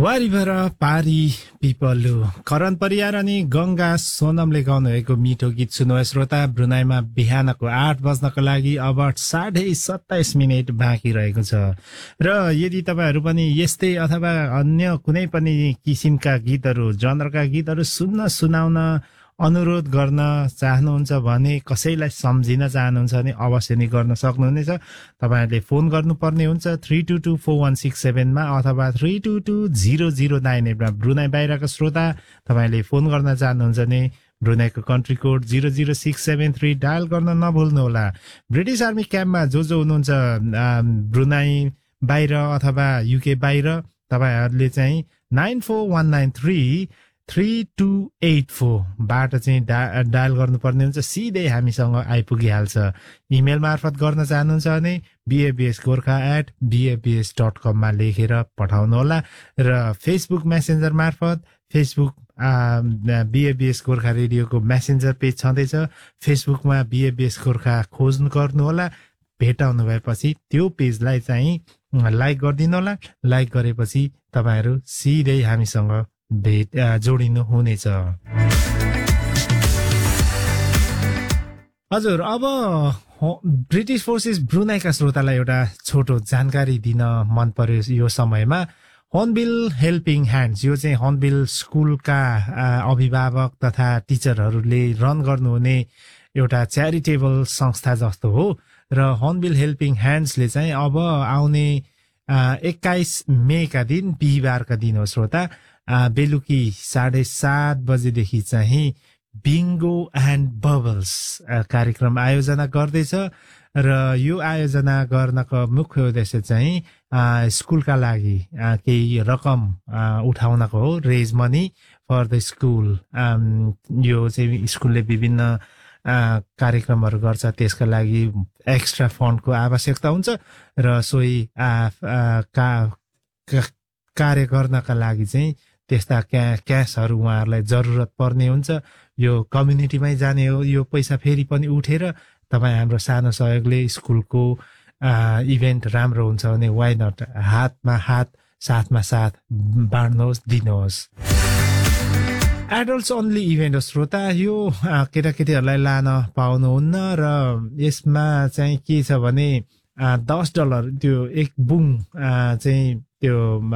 वारिभर पारी पिपलु करण परियार अनि गंगा सोनमले गाउनुभएको मिठो गीत सुन्नु श्रोता। ब्रुनाईमा बिहानको 8 बज्नको लागि अब 27:27 बाँकी रहेको छ र यदि तपाईहरु पनि यस्तै अथवा अन्य कुनै पनि किसिमका गीतहरु जनरका गीतहरु सुनाउन अनुरोध गर्न चाहनुहुन्छ भने, कसैलाई सम्झिन चाहनुहुन्छ भने अवश्य नै गर्न सक्नुहुनेछ। तपाईहरुले फोन गर्नुपर्ने हुन्छ 32241667 मा अथवा 322009 मा। ब्रुनाई बाहिरका श्रोता तपाईहरुले फोन गर्न चाहनुहुन्छ भने ब्रुनाईको कन्ट्री कोड 00673 डायल गर्न नभुल्नुहोला। ब्रिटिश आर्मी क्याम्पमा जो हुनुहुन्छ ब्रुनाई बाहिर अथवा युके बाहिर, तपाईहरुले चाहिँ 9419333284 बाट चाहिँ डायल गर्नुपर्ने हुन्छ। सिधै हामीसँग आइपुगिहाल्छ। इमेल मार्फत गर्न चाहनुहुन्छ भने babsgorkha@babs.com मा लेखेर पठाउनुहोला र फेसबुक मेसेन्जर मार्फत फेसबुक BABS गोर्खा रेडियोको मेसेन्जर पेज छँदैछ। फेसबुकमा BABS गोर्खा खोज्नु गर्नुहोला। भेटाउनु भएपछि त्यो पेजलाई चाहिँ लाइक गरिदिनु होला। लाइक गरेपछि तपाईहरु सिधै हामीसँग जोडिनु हुनेछ। हजुर, अब ब्रिटिश फोर्सेस ब्रुनाईका श्रोतालाई एउटा छोटो जानकारी दिन मन पर्यो यो समयमा। हर्नबिल हेल्पिङ ह्यान्ड्स, यो चाहिँ हर्नबिल स्कुलका अभिभावक तथा टिचरहरूले रन गर्नुहुने एउटा च्यारिटेबल संस्था जस्तो हो र हर्नबिल हेल्पिङ ह्यान्ड्सले चाहिँ अब आउने 21 मेका दिन बिहिबारका दिन हो श्रोता, बेलुकी 7:30 बजेदेखि चाहिँ बिङ्गो एन्ड बबल्स कार्यक्रम आयोजना गर्दैछ र यो आयोजना गर्नको मुख्य उद्देश्य चाहिँ स्कुलका लागि केही रकम उठाउनको हो, raise money for the school. यो चाहिँ स्कुलले विभिन्न कार्यक्रमहरू गर्छ, त्यसका लागि एक्स्ट्रा फन्डको आवश्यकता हुन्छ र सोही कार्य गर्नका लागि चाहिँ त्यस्ता क्यासहरू उहाँहरूलाई जरुरत पर्ने हुन्छ। यो कम्युनिटीमै जाने हो। यो पैसा फेरि पनि उठेर तपाईँ हाम्रो सानो सहयोगले स्कुलको इभेन्ट राम्रो हुन्छ भने वाइ नट, हातमा हात साथमा साथ बाँड्नुहोस्, दिनुहोस्। एडल्ट्स ओन्ली इभेन्ट हो श्रोता। यो केटाकेटीहरूलाई लान पाउनुहुन्न र यसमा चाहिँ के छ भने $10 त्यो एक बुङ चाहिँ त्यो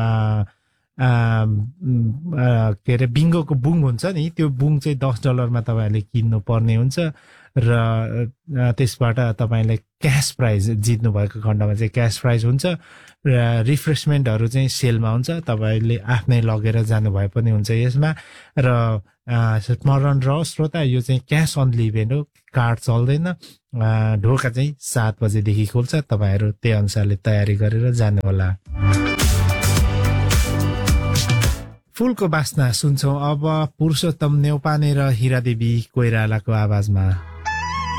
के अरे बिङ्गोको बुङ हुन्छ नि, त्यो बुङ चाहिँ $10 मा तपाईँहरूले किन्नु पर्ने हुन्छ र त्यसबाट तपाईँलाई क्यास प्राइज, जित्नु भएको खण्डमा चाहिँ क्यास प्राइज हुन्छ र रिफ्रेसमेन्टहरू चाहिँ सेलमा हुन्छ। तपाईँले आफ्नै लगेर जानुभए पनि हुन्छ यसमा। र स्मरण रहोस् श्रोता, यो चाहिँ क्यास अनली इभेन्ट हो, कार्ड चल्दैन। ढोका चाहिँ 7 बजेदेखि खोल्छ। तपाईँहरू त्यही अनुसारले तयारी गरेर जानुहोला। फूलको बास्ना सुन्छौं अब पुरुषोत्तम नेउपाने र हिरादेवी कोइरालाको आवाजमा।